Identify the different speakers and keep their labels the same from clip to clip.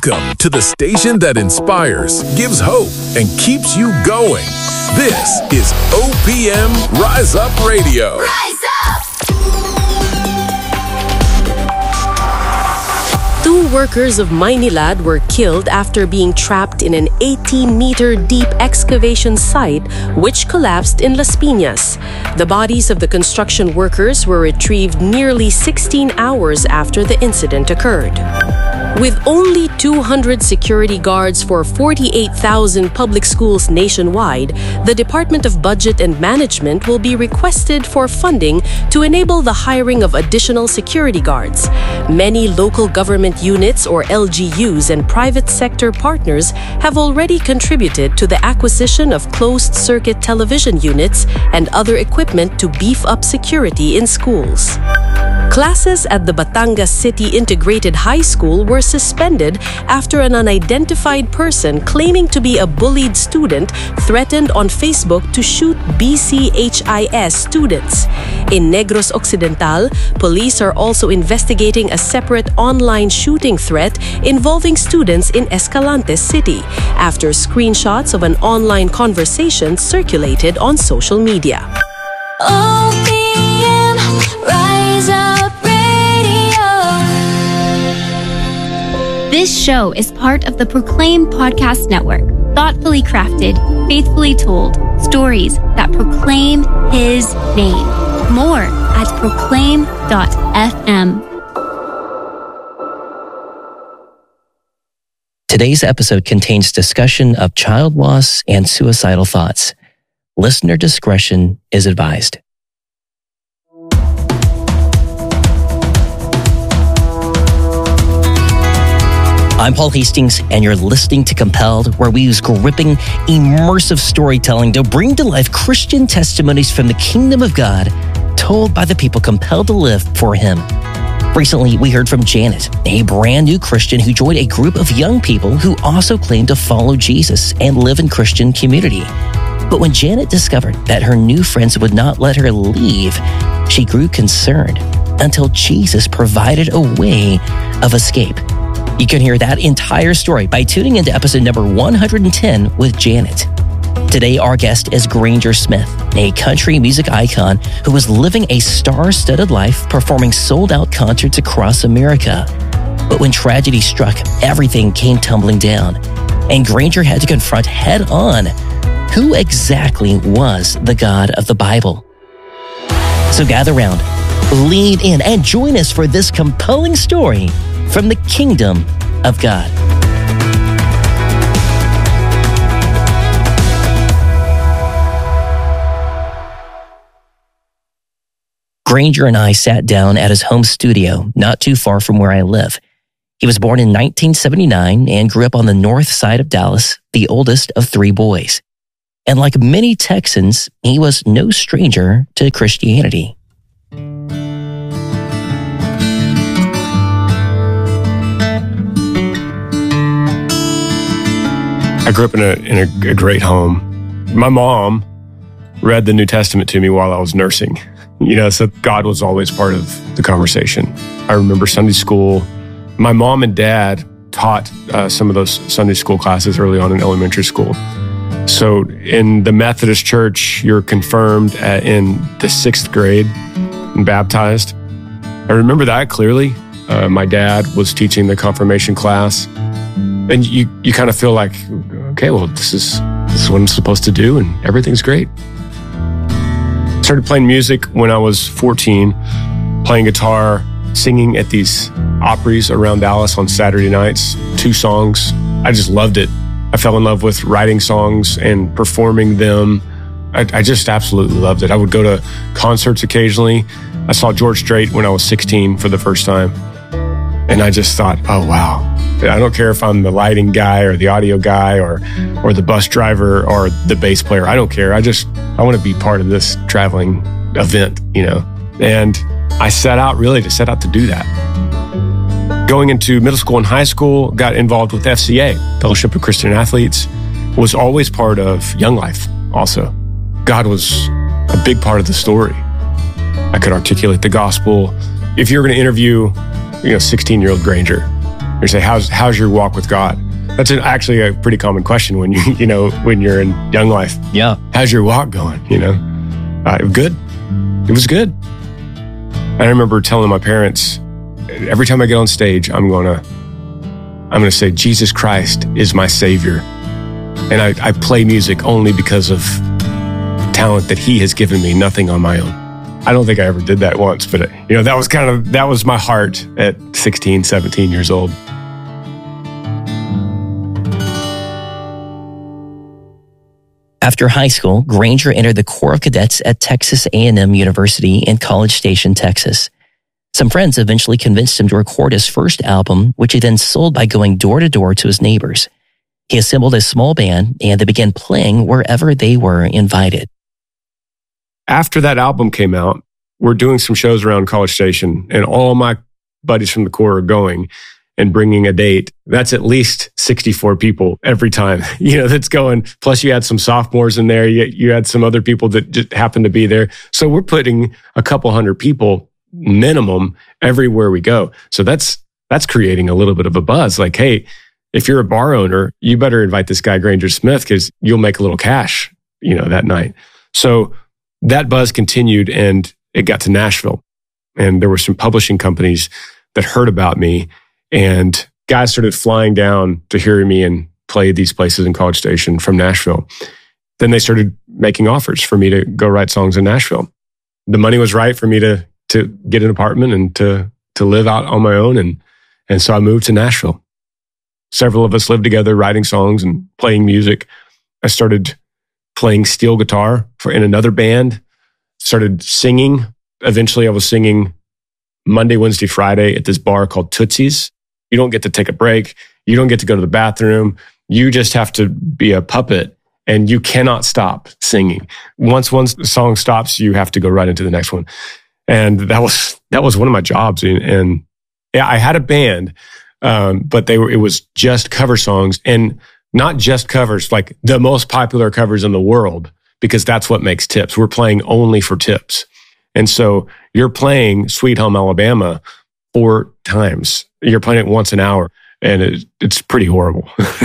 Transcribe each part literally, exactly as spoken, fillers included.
Speaker 1: Welcome to the station that inspires, gives hope, and keeps you going. This is O P M Rise Up Radio.
Speaker 2: Rise up!
Speaker 3: Two workers of Maynilad were killed after being trapped in an eighteen meter deep excavation site which collapsed in Las Piñas. The bodies of the construction workers were retrieved nearly sixteen hours after the incident occurred. With only two hundred security guards for forty-eight thousand public schools nationwide, the Department of Budget and Management will be requested for funding to enable the hiring of additional security guards. Many local government units or L G Us and private sector partners have already contributed to the acquisition of closed-circuit television units and other equipment to beef up security in schools. Classes at the Batangas City Integrated High School were suspended after an unidentified person claiming to be a bullied student threatened on Facebook to shoot B C H I S students. In Negros Occidental, police are also investigating a separate online shooting threat involving students in Escalante City after screenshots of an online conversation circulated on social media.
Speaker 2: O P M Rise Up Radio.
Speaker 4: This show is part of the Proclaim Podcast Network. Thoughtfully crafted, faithfully told, stories that proclaim His name. More at proclaim dot f m.
Speaker 5: Today's episode contains discussion of child loss and suicidal thoughts. Listener discretion is advised. I'm Paul Hastings, and you're listening to Compelled, where we use gripping, immersive storytelling to bring to life Christian testimonies from the kingdom of God, told by the people compelled to live for Him. Recently, we heard from Janet, a brand new Christian who joined a group of young people who also claim to follow Jesus and live in Christian community. But when Janet discovered that her new friends would not let her leave, she grew concerned until Jesus provided a way of escape. You can hear that entire story by tuning into episode number one hundred ten with Janet. Today, our guest is Granger Smith, a country music icon who was living a star-studded life performing sold-out concerts across America. But when tragedy struck, everything came tumbling down, and Granger had to confront head-on who exactly was the God of the Bible. So gather round, lean in, and join us for this compelling story from the kingdom of God. Granger and I sat down at his home studio, not too far from where I live. He was born in nineteen seventy-nine and grew up on the north side of Dallas, the oldest of three boys. And like many Texans, he was no stranger to Christianity.
Speaker 6: I grew up in a in a, a great home. My mom read the New Testament to me while I was nursing. You know, so God was always part of the conversation. I remember Sunday school. My mom and dad taught uh, some of those Sunday school classes early on in elementary school. So in the Methodist Church, you're confirmed at, in the sixth grade and baptized. I remember that clearly. Uh, my dad was teaching the confirmation class. And you, you kind of feel like, okay, well, this is, this is what I'm supposed to do, and everything's great. Started playing music when I was fourteen, playing guitar, singing at these Opry's around Dallas on Saturday nights, two songs. I just loved it. I fell in love with writing songs and performing them. I, I just absolutely loved it. I would go to concerts occasionally. I saw George Strait when I was sixteen for the first time. And I just thought, oh, wow. I don't care if I'm the lighting guy or the audio guy or or the bus driver or the bass player. I don't care. I just, I want to be part of this traveling event, you know. And I set out really to set out to do that. Going into middle school and high school, got involved with F C A, Fellowship of Christian Athletes, was always part of Young Life also. God was a big part of the story. I could articulate the gospel. If you're going to interview, you know, sixteen-year-old Granger, They say, how's, how's your walk with God? That's an, actually a pretty common question when you, you know, when you're in young life.
Speaker 5: Yeah.
Speaker 6: How's your walk going? You know, uh, good. It was good. And I remember telling my parents, every time I get on stage, I'm going to, I'm going to say, Jesus Christ is my Savior. And I, I play music only because of talent that He has given me, nothing on my own. I don't think I ever did that once, but you know, that was kind of, that was my heart at sixteen, seventeen years old.
Speaker 5: After high school, Granger entered the Corps of Cadets at Texas A and M University in College Station, Texas. Some friends eventually convinced him to record his first album, which he then sold by going door to door to his neighbors. He assembled a small band, and they began playing wherever they were invited.
Speaker 6: After that album came out, we're doing some shows around College Station, and all my buddies from the Corps are going and bringing a date. That's at least sixty-four people every time, you know, that's going. Plus you had some sophomores in there. You, you had some other people that just happened to be there. So we're putting a couple hundred people minimum everywhere we go. So that's, that's creating a little bit of a buzz. Like, hey, if you're a bar owner, you better invite this guy, Granger Smith, because you'll make a little cash, you know, that night. So that buzz continued, and it got to Nashville. And there were some publishing companies that heard about me, and guys started flying down to hear me and play these places in College Station from Nashville. Then they started making offers for me to go write songs in Nashville. The money was right for me to to get an apartment and to to live out on my own. And and so I moved to Nashville. Several of us lived together, writing songs and playing music. I started playing steel guitar for in another band, started singing. Eventually I was singing Monday, Wednesday, Friday at this bar called Tootsie's. You don't get to take a break. You don't get to go to the bathroom. You just have to be a puppet, and you cannot stop singing. Once one song stops, you have to go right into the next one. And that was, that was one of my jobs. And, and yeah, I had a band, um, but they were, it was just cover songs, and not just covers, like the most popular covers in the world, because that's what makes tips. We're playing only for tips. And so you're playing Sweet Home Alabama four times. You're playing it once an hour, and it, it's pretty horrible.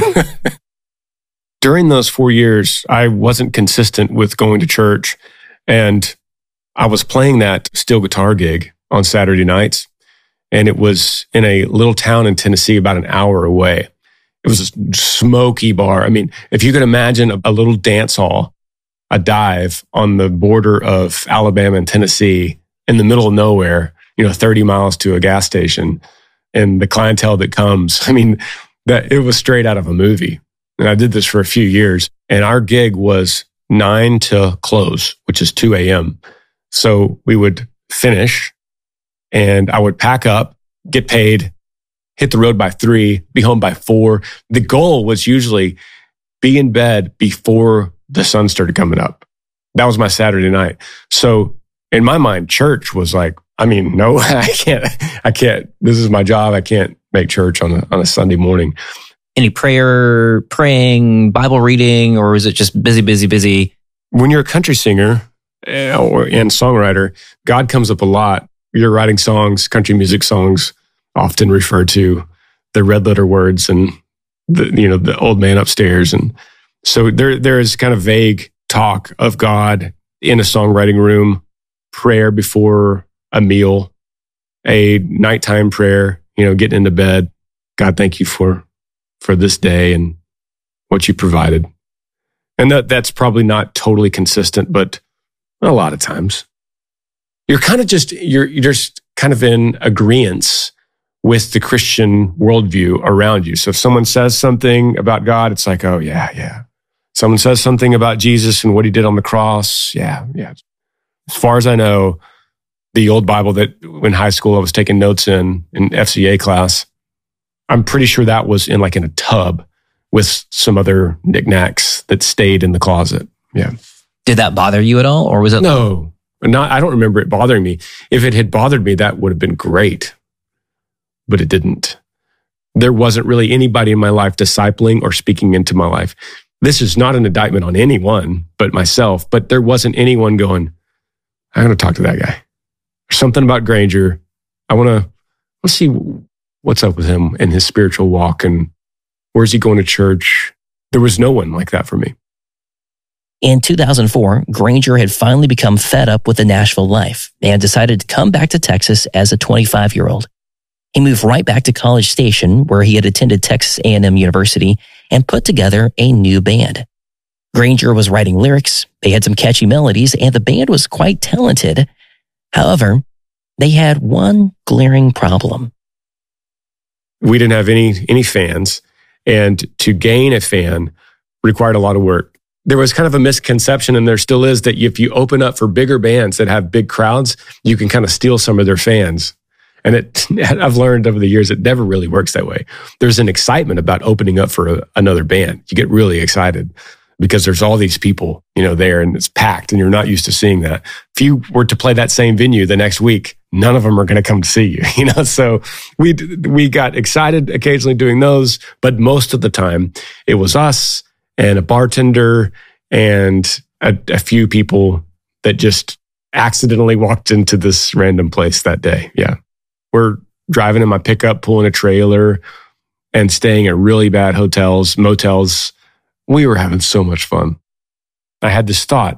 Speaker 6: During those four years, I wasn't consistent with going to church, and I was playing that steel guitar gig on Saturday nights, and it was in a little town in Tennessee about an hour away. It was a smoky bar. I mean, if you could imagine a, a little dance hall, a dive on the border of Alabama and Tennessee in the middle of nowhere, you know, thirty miles to a gas station, and the clientele that comes, I mean, that it was straight out of a movie. And I did this for a few years, and our gig was nine to close, which is two a.m. So we would finish, and I would pack up, get paid, hit the road by three, be home by four. The goal was usually be in bed before the sun started coming up. That was my Saturday night. So in my mind, church was like, I mean, no, I can't, I can't, this is my job. I can't make church on a, on a Sunday morning.
Speaker 5: Any prayer, praying, Bible reading, or is it just busy, busy, busy?
Speaker 6: When you're a country singer or and songwriter, God comes up a lot. You're writing songs, country music songs, often refer to the red letter words and the, you know, the old man upstairs. And so there, there is kind of vague talk of God in a songwriting room, prayer before a meal, a nighttime prayer, you know, getting into bed. God, thank you for, for this day and what you provided. And that, that's probably not totally consistent, but a lot of times you're kind of just, you're, you're just kind of in agreeance with the Christian worldview around you. So if someone says something about God, it's like, oh yeah, yeah. Someone says something about Jesus and what he did on the cross. Yeah, yeah. As far as I know, the old Bible that in high school I was taking notes in, in F C A class, I'm pretty sure that was in like in a tub with some other knickknacks that stayed in the closet. Yeah.
Speaker 5: Did that bother you at all? Or was it?
Speaker 6: No, not, I don't remember it bothering me. If it had bothered me, that would have been great, but it didn't. There wasn't really anybody in my life discipling or speaking into my life. This is not an indictment on anyone but myself, but there wasn't anyone going, I'm going to talk to that guy. There's something about Granger. I want to, let's see what's up with him and his spiritual walk and where's he going to church? There was no one like that for me.
Speaker 5: In two thousand four, Granger had finally become fed up with the Nashville life and decided to come back to Texas as a twenty-five-year-old. He moved right back to College Station, where he had attended Texas A and M University, and put together a new band. Granger was writing lyrics, they had some catchy melodies, and the band was quite talented. However, they had one glaring problem.
Speaker 6: We didn't have any any fans, and to gain a fan required a lot of work. There was kind of a misconception, and there still is, that if you open up for bigger bands that have big crowds, you can kind of steal some of their fans. And it, I've learned over the years, it never really works that way. There's an excitement about opening up for a, another band. You get really excited because there's all these people, you know, there, and it's packed, and you're not used to seeing that. If you were to play that same venue the next week, none of them are going to come to see you, you know? So we, we got excited occasionally doing those, but most of the time it was us and a bartender and a, a few people that just accidentally walked into this random place that day. Yeah. We're driving in my pickup, pulling a trailer and staying at really bad hotels, motels. We were having so much fun. I had this thought.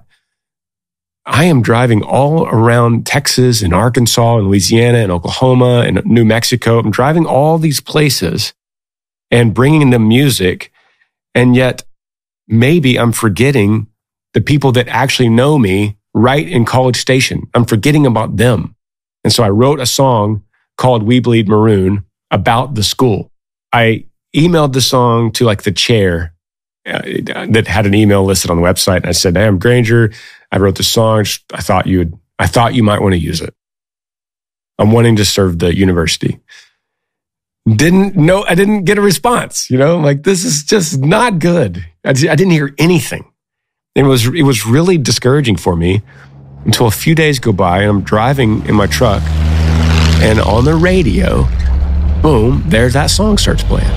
Speaker 6: I am driving all around Texas and Arkansas and Louisiana and Oklahoma and New Mexico. I'm driving all these places and bringing them music. And yet maybe I'm forgetting the people that actually know me right in College Station. I'm forgetting about them. And so I wrote a song called We Bleed Maroon about the school. I emailed the song to like the chair uh, that had an email listed on the website. And I said, hey, I'm Granger. I wrote the song. I thought you would, I thought you might want to use it. I'm wanting to serve the university. Didn't know, I didn't get a response, you know, like this is just not good. I, I didn't hear anything. It was, it was really discouraging for me until a few days go by and I'm driving in my truck and on the radio, boom, there that song starts playing.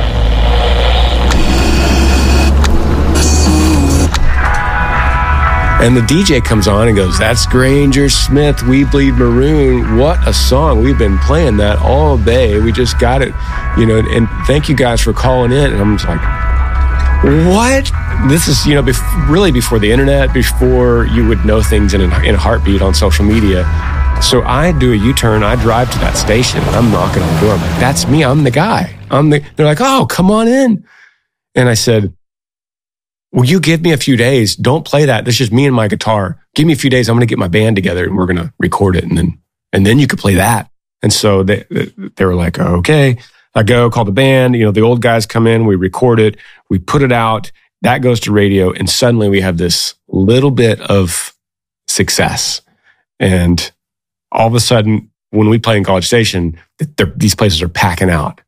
Speaker 6: And the D J comes on and goes, that's Granger Smith, We Bleed Maroon. What a song. We've been playing that all day. We just got it, you know, and thank you guys for calling in. And I'm just like, what? This is, you know, bef- really before the internet, before you would know things in a, in a heartbeat on social media. So I do a U-turn. I drive to that station. And I'm knocking on the door. I'm like, that's me. I'm the guy. I'm the, they're like, oh, come on in. And I said, will you give me a few days? Don't play that. This is just me and my guitar. Give me a few days. I'm going to get my band together and we're going to record it. And then, and then you could play that. And so they, they were like, oh, okay. I go call the band. You know, the old guys come in, we record it, we put it out. That goes to radio. And suddenly we have this little bit of success. And all of a sudden, when we play in College Station, these places are packing out.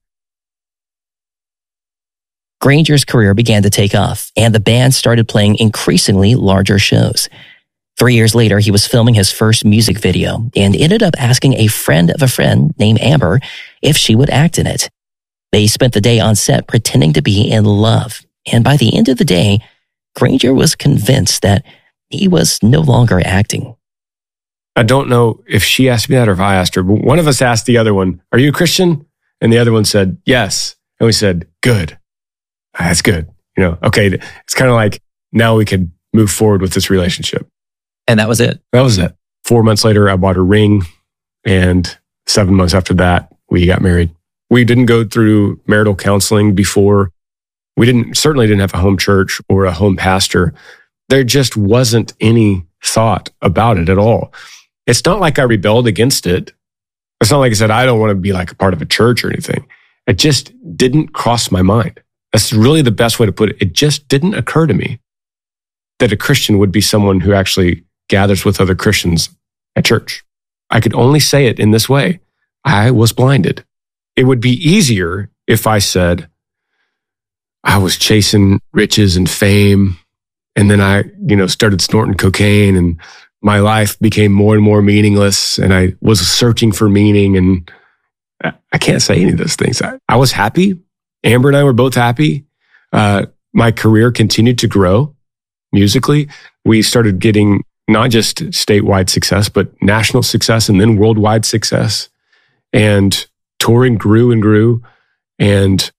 Speaker 5: Granger's career began to take off, and the band started playing increasingly larger shows. Three years later, he was filming his first music video and ended up asking a friend of a friend named Amber if she would act in it. They spent the day on set pretending to be in love, and by the end of the day, Granger was convinced that he was no longer acting.
Speaker 6: I don't know if she asked me that or if I asked her, but one of us asked the other one, are you a Christian? And the other one said, yes. And we said, good. That's good. You know, okay. It's kind of like now we could move forward with this relationship.
Speaker 7: And that was it.
Speaker 6: That was it. Four months later, I bought a ring. And seven months after that, we got married. We didn't go through marital counseling before. We didn't, certainly didn't have a home church or a home pastor. There just wasn't any thought about it at all. It's not like I rebelled against it. It's not like I said, I don't want to be like a part of a church or anything. It just didn't cross my mind. That's really the best way to put it. It just didn't occur to me that a Christian would be someone who actually gathers with other Christians at church. I could only say it in this way. I was blinded. It would be easier if I said, I was chasing riches and fame, and then I, you know, started snorting cocaine, and my life became more and more meaningless, and I was searching for meaning, and I can't say any of those things. I, I was happy. Amber and I were both happy. Uh, my career continued to grow musically. We started getting not just statewide success, but national success and then worldwide success. And touring grew and grew. And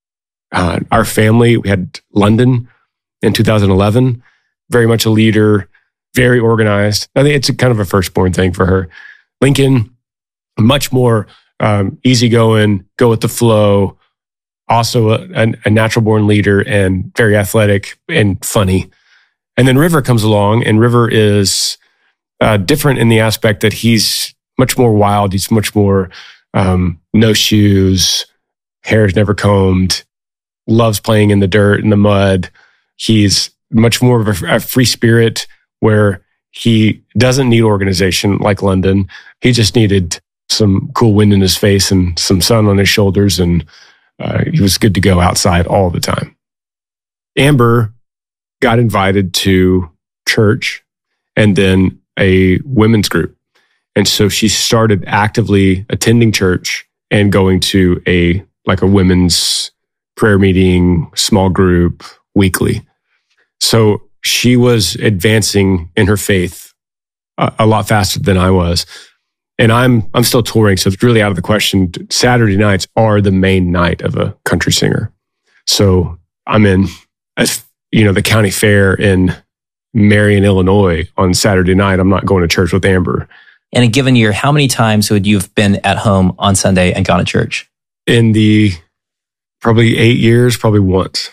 Speaker 6: uh, our family, we had London in two thousand eleven, very much a leader, very organized. I think it's a kind of a firstborn thing for her. Lincoln, much more um, easygoing, go with the flow, also a, a, a natural-born leader and very athletic and funny. And then River comes along, and River is uh, different in the aspect that he's much more wild. He's much more um, no shoes, hair's never combed, loves playing in the dirt and the mud. He's much more of a, a free spirit where he doesn't need organization like London. He just needed some cool wind in his face and some sun on his shoulders, and uh, he was good to go outside all the time. Amber got invited to church and then a women's group. And so she started actively attending church and going to a like a women's prayer meeting, small group, weekly. So she was advancing in her faith a, a lot faster than I was. And I'm I'm still touring, so it's really out of the question. Saturday nights are the main night of a country singer. So I'm in, you know, the county fair in Marion, Illinois on Saturday night. I'm not going to church with Amber.
Speaker 7: In a given year, how many times would you have been at home on Sunday and gone to church?
Speaker 6: In the probably eight years, probably once.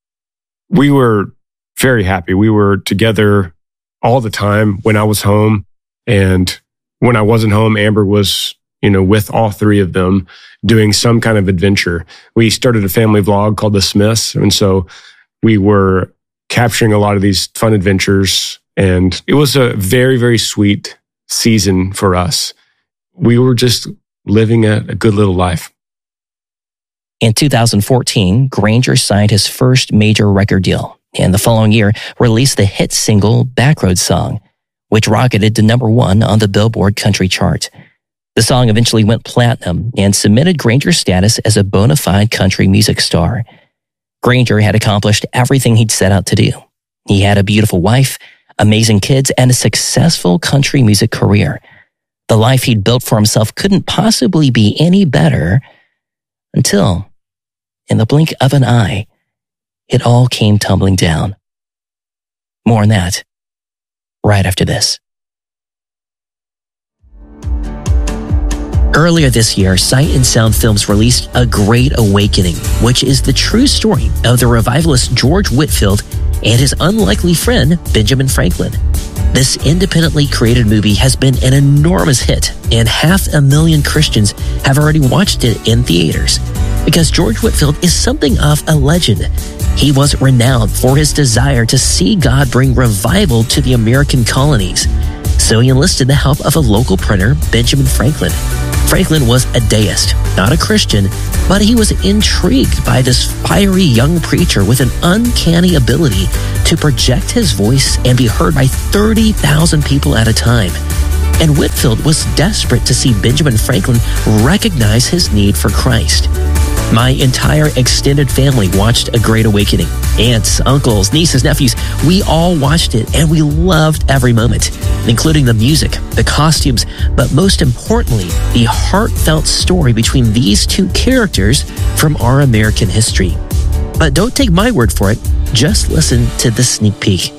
Speaker 6: We were very happy. We were together all the time when I was home. And when I wasn't home, Amber was, you know, with all three of them doing some kind of adventure. We started a family vlog called The Smiths. And so we were capturing a lot of these fun adventures. And it was a very, very sweet season for us. We were just living a, a good little life.
Speaker 5: In two thousand fourteen, Granger signed his first major record deal, and the following year released the hit single Backroad Song, which rocketed to number one on the Billboard country chart. The song eventually went platinum and cemented Granger's status as a bona fide country music star. Granger had accomplished everything he'd set out to do. He had a beautiful wife, amazing kids, and a successful country music career. The life he'd built for himself couldn't possibly be any better until, in the blink of an eye, it all came tumbling down. More on that right after this. Earlier this year, Sight and Sound Films released A Great Awakening, which is the true story of the revivalist George Whitefield and his unlikely friend, Benjamin Franklin. This independently created movie has been an enormous hit, and half a million Christians have already watched it in theaters. Because George Whitefield is something of a legend. He was renowned for his desire to see God bring revival to the American colonies. So he enlisted the help of a local printer, Benjamin Franklin. Franklin was a deist, not a Christian, but he was intrigued by this fiery young preacher with an uncanny ability to project his voice and be heard by thirty thousand people at a time. And Whitefield was desperate to see Benjamin Franklin recognize his need for Christ. My entire extended family watched A Great Awakening. Aunts, uncles, nieces, nephews, we all watched it and we loved every moment, including the music, the costumes, but most importantly, the heartfelt story between these two characters from our American history. But don't take my word for it, just listen to the sneak peek.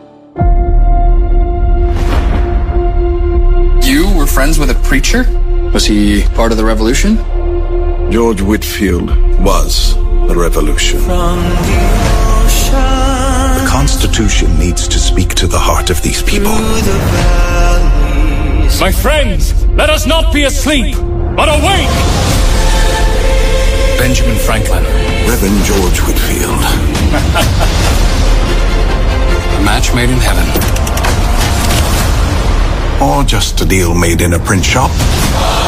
Speaker 8: You were friends with a preacher? Was he part of the revolution?
Speaker 9: George Whitefield was the revolution. The Constitution needs to speak to the heart of these people.
Speaker 10: My friends, let us not be asleep, but awake!
Speaker 8: Benjamin Franklin.
Speaker 9: Reverend George Whitefield.
Speaker 8: A match made in heaven.
Speaker 9: Or just a deal made in a print shop.